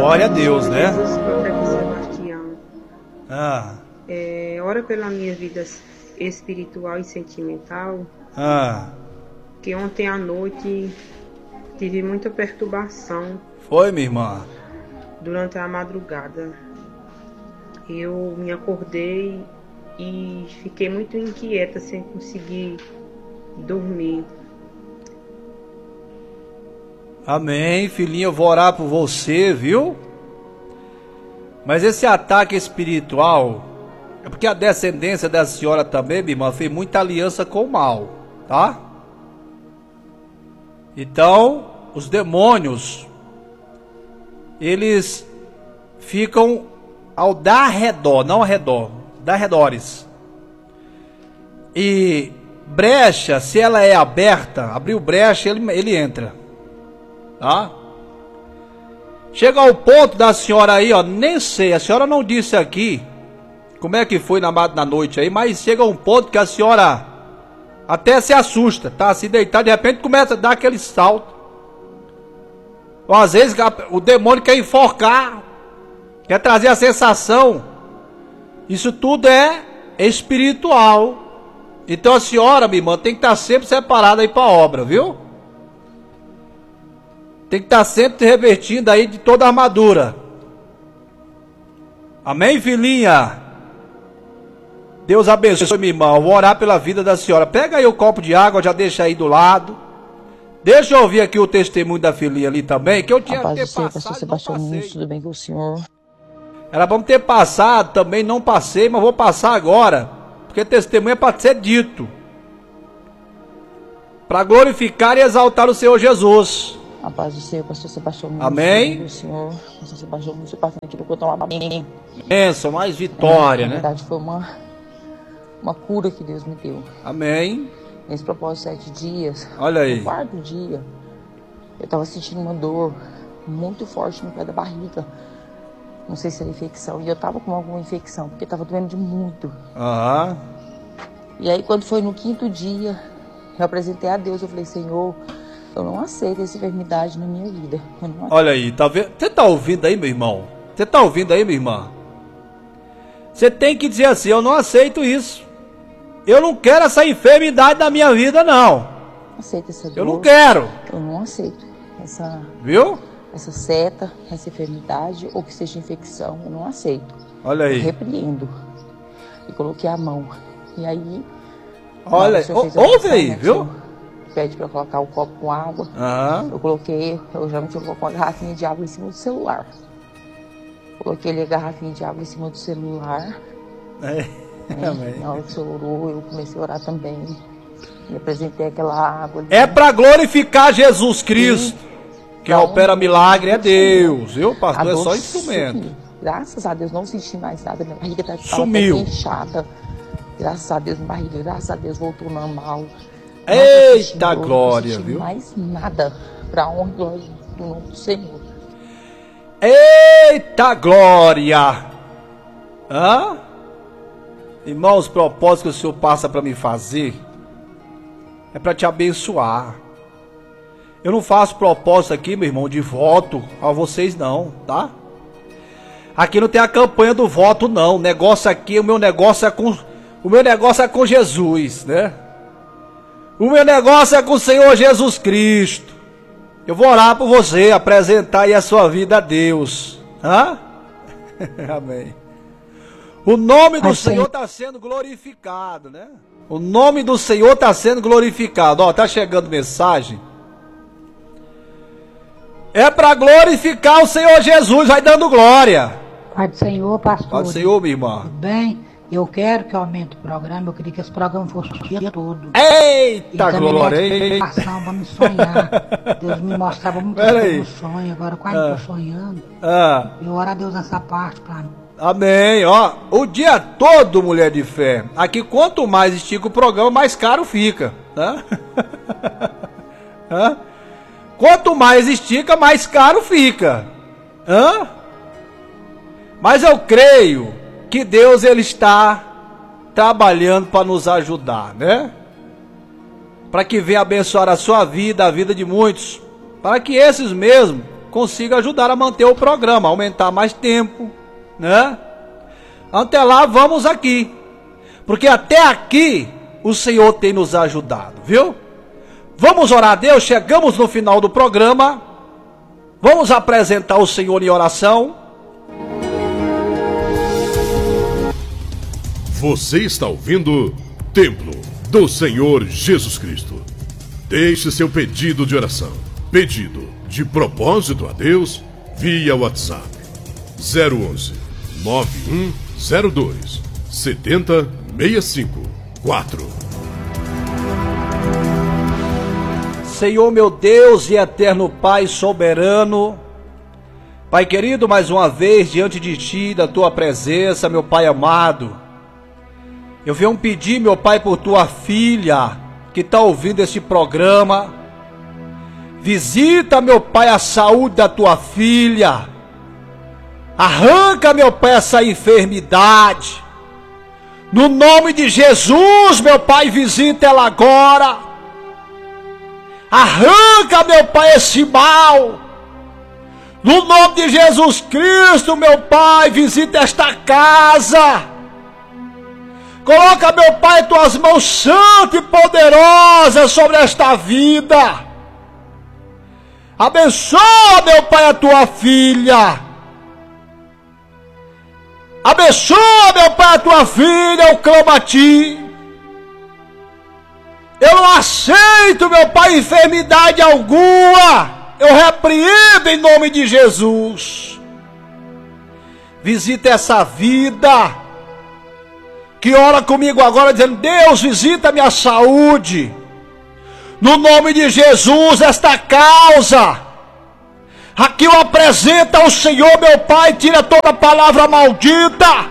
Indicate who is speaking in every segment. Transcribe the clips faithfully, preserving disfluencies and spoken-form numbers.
Speaker 1: Glória a Deus, né?
Speaker 2: Jesus, profeta Sebastião.
Speaker 1: Ah.
Speaker 2: É, ora pela minha vida espiritual e sentimental.
Speaker 1: Ah.
Speaker 2: Que ontem à noite tive muita perturbação.
Speaker 1: Foi, minha irmã?
Speaker 2: Durante a madrugada. Eu me acordei e fiquei muito inquieta, sem conseguir dormir.
Speaker 1: Amém, filhinha, eu vou orar por você, viu? Mas esse ataque espiritual é porque a descendência da senhora também, minha irmã, fez muita aliança com o mal, tá? Então, os demônios, eles ficam ao dar redor, não ao redor, dar redores. E brecha, se ela é aberta, abriu brecha, ele, ele entra, tá? Chega ao ponto da senhora aí, ó, nem sei, a senhora não disse aqui como é que foi na, na noite aí, mas chega um ponto que a senhora até se assusta, tá? Se deitar, de repente começa a dar aquele salto. Ou às vezes o demônio quer enforcar, quer trazer a sensação. Isso tudo é espiritual. Então a senhora, minha irmã, tem que estar sempre separada aí para a obra, viu? Tem que estar sempre revestindo aí de toda a armadura. Amém, filhinha? Deus abençoe, minha irmã. Eu vou orar pela vida da senhora. Pega aí o copo de água, já deixa aí do lado. Deixa eu ouvir aqui o testemunho da filhinha ali também, que eu tinha que ter passado, pastor Sebastião,
Speaker 3: tudo bem com o senhor?
Speaker 1: Era para ter passado, também não passei, mas vou passar agora, porque testemunho é para ser dito, para glorificar e exaltar o Senhor Jesus.
Speaker 3: A paz do Senhor, pastor Sebastião.
Speaker 1: Amém.
Speaker 3: Do Senhor, pastor Sebastião, muito passando aqui do cotão. Amém.
Speaker 1: Bênção, mais vitória,
Speaker 3: é, na
Speaker 1: né?
Speaker 3: Na verdade foi uma, uma cura que Deus me deu.
Speaker 1: Amém.
Speaker 3: Nesse propósito de sete dias.
Speaker 1: Olha aí.
Speaker 3: No quarto dia, eu tava sentindo uma dor muito forte no pé da barriga. Não sei se era infecção. E eu tava com alguma infecção, porque tava doendo de muito.
Speaker 1: Aham.
Speaker 3: E aí, quando foi no quinto dia, eu apresentei a Deus. Eu falei, Senhor, eu não aceito essa enfermidade na minha vida. Eu não aceito.
Speaker 1: Olha aí, tá vendo? Você tá ouvindo aí, meu irmão? Você tá ouvindo aí, minha irmã? Você tem que dizer assim, eu não aceito isso. Eu não quero essa enfermidade na minha vida, não.
Speaker 3: Aceita essa dor.
Speaker 1: Eu não quero.
Speaker 3: Eu não aceito essa...
Speaker 1: Viu?
Speaker 3: Essa seta, essa enfermidade, ou que seja infecção, eu não aceito.
Speaker 1: Olha aí.
Speaker 3: Eu repreendo. E coloquei a mão. E aí...
Speaker 1: Olha, ouve aí, viu?
Speaker 3: Pede pra eu colocar o copo com água.
Speaker 1: Aham.
Speaker 3: Eu coloquei, eu geralmente eu coloco uma garrafinha de água em cima do celular. Coloquei ali a garrafinha de água em cima do celular.
Speaker 1: É.
Speaker 3: Né? Na hora que o senhor orou, eu comecei a orar também. Me apresentei aquela água ali.
Speaker 1: É pra glorificar Jesus Cristo. Sim. Quem então, opera milagre é Deus, viu, pastor? É só instrumento.
Speaker 3: Sumiu. Graças a Deus, não senti mais nada. Minha barriga estava
Speaker 1: sumiu.
Speaker 3: Inchada. Graças a Deus, minha barriga, graças a Deus, voltou normal.
Speaker 1: Eita glória,
Speaker 3: não
Speaker 1: viu?
Speaker 3: Não mais nada para a honra e glória do nome do Senhor.
Speaker 1: Eita glória! Hã? Irmãos, os propósitos que o Senhor passa para me fazer é para te abençoar. Eu não faço propósito aqui, meu irmão, de voto a vocês não, tá? Aqui não tem a campanha do voto não. O negócio aqui, o meu negócio é com o meu negócio é com Jesus, né? O meu negócio é com o Senhor Jesus Cristo. Eu vou orar por você, apresentar aí a sua vida a Deus. Hã? Amém. O nome do Senhor está sendo glorificado, né? O nome do Senhor está sendo glorificado. Ó, tá chegando mensagem. É para glorificar o Senhor Jesus, vai dando glória.
Speaker 4: Pai do Senhor, pastor.
Speaker 1: Pai do Senhor, minha irmã.
Speaker 4: Tudo bem? Eu quero que aumente o programa, eu queria que esse programa fosse o dia todo.
Speaker 1: Eita glória, hein?
Speaker 4: Para me sonhar. Deus me mostrava muito no sonho, agora quase ah. estou sonhando.
Speaker 1: Ah.
Speaker 4: Eu oro a Deus nessa parte para mim.
Speaker 1: Amém, ó. O dia todo, mulher de fé. Aqui, quanto mais estica o programa, mais caro fica. Tá? Hã? Quanto mais estica, mais caro fica. Hã? Mas eu creio que Deus ele está trabalhando para nos ajudar, né? Para que venha abençoar a sua vida, a vida de muitos. Para que esses mesmos consiga ajudar a manter o programa, aumentar mais tempo, né? Até lá, vamos aqui, porque até aqui o Senhor tem nos ajudado, viu? Vamos orar a Deus, chegamos no final do programa, vamos apresentar o Senhor em oração.
Speaker 5: Você está ouvindo Templo do Senhor Jesus Cristo. Deixe seu pedido de oração, pedido de propósito a Deus, via WhatsApp zero onze, nove um zero dois, sete zero seis cinco quatro.
Speaker 1: Senhor meu Deus e eterno Pai soberano, Pai querido, mais uma vez diante de Ti, da Tua presença, meu Pai amado, eu venho pedir, meu Pai, por Tua filha que está ouvindo este programa. Visita, meu Pai, a saúde da Tua filha. Arranca, meu Pai, essa enfermidade. No nome de Jesus, meu Pai, visita ela agora. Arranca, meu Pai, esse mal. No nome de Jesus Cristo, meu Pai, visita esta casa. Coloca, meu Pai, Tuas mãos santas e poderosas sobre esta vida. Abençoa, meu Pai, a Tua filha. Abençoa, meu Pai, a Tua filha, eu clamo a Ti. Eu não aceito, meu Pai, enfermidade alguma. Eu repreendo em nome de Jesus. Visita essa vida que ora comigo agora dizendo: Deus, visita a minha saúde. No nome de Jesus, esta causa aqui eu apresento ao Senhor, meu Pai. Tira toda palavra maldita,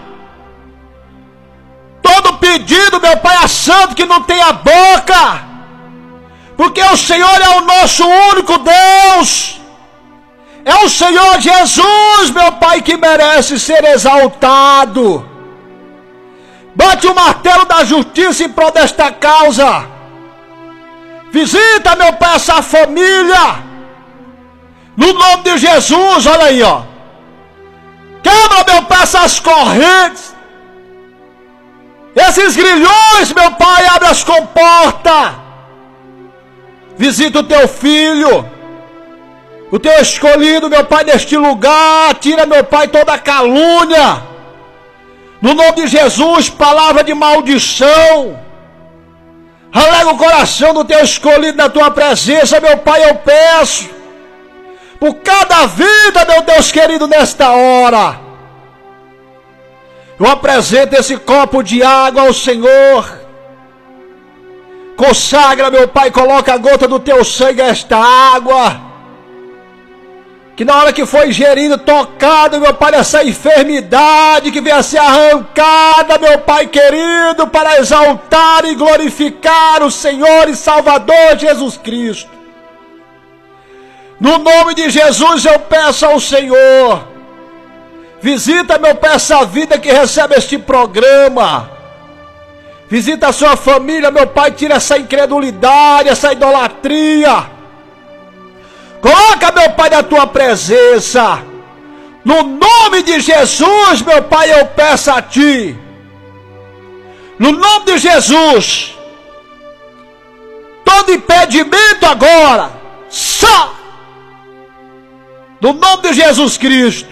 Speaker 1: todo pedido, meu Pai, a santo que não tem a boca, porque o Senhor é o nosso único Deus. É o Senhor Jesus, meu Pai, que merece ser exaltado. Bate o martelo da justiça em prol desta causa. Visita, meu Pai, essa família. No nome de Jesus, olha aí, ó. Quebra, meu Pai, essas correntes. Esses grilhões, meu Pai, abre as comportas. Visita o Teu filho, o Teu escolhido, meu Pai, deste lugar. Tira, meu Pai, toda a calúnia. No nome de Jesus, palavra de maldição. Alega o coração do Teu escolhido na Tua presença, meu Pai, eu peço. Por cada vida, meu Deus querido, nesta hora. Eu apresento esse copo de água ao Senhor. Consagra, meu Pai, coloca a gota do Teu sangue a esta água. Que na hora que foi ingerido, tocado, meu Pai, essa enfermidade que venha ser arrancada, meu Pai querido, para exaltar e glorificar o Senhor e Salvador Jesus Cristo. No nome de Jesus eu peço ao Senhor, visita, meu Pai, essa vida que recebe este programa. Visita a sua família, meu Pai, tira essa incredulidade, essa idolatria. Coloca, meu Pai, na Tua presença. No nome de Jesus, meu Pai, eu peço a Ti. No nome de Jesus, todo impedimento agora, sai. No nome de Jesus Cristo.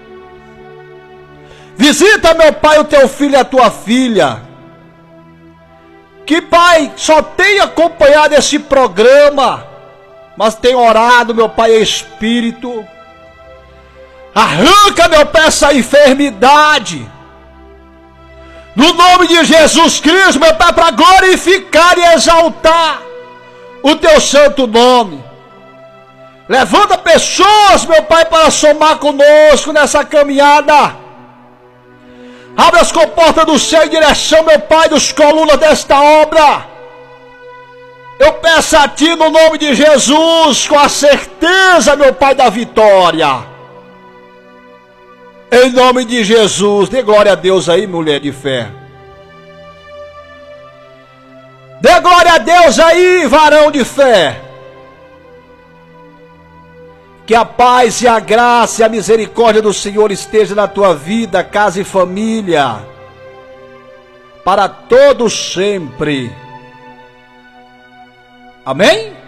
Speaker 1: Visita, meu Pai, o Teu filho e a Tua filha. Que, Pai, só tenha acompanhado esse programa, mas tem orado, meu Pai, em espírito. Arranca, meu Pai, essa enfermidade. No nome de Jesus Cristo, meu Pai, para glorificar e exaltar o Teu santo nome. Levanta pessoas, meu Pai, para somar conosco nessa caminhada. Abre as comportas do céu em direção, meu Pai, dos colunas desta obra. Eu peço a Ti no nome de Jesus, com a certeza, meu Pai, da vitória. Em nome de Jesus, dê glória a Deus aí, mulher de fé. Dê glória a Deus aí, varão de fé. Que a paz e a graça e a misericórdia do Senhor esteja na tua vida, casa e família, para todos sempre. Amém?